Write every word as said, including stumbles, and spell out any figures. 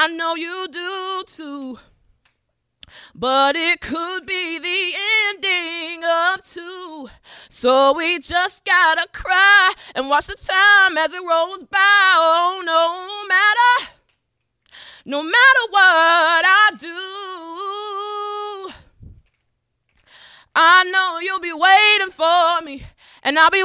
I know you do too. But it could be the ending of two. So we just gotta cry and watch the time as it rolls by. Oh, no matter, no matter what I do, I know you'll be waiting for me, and I'll be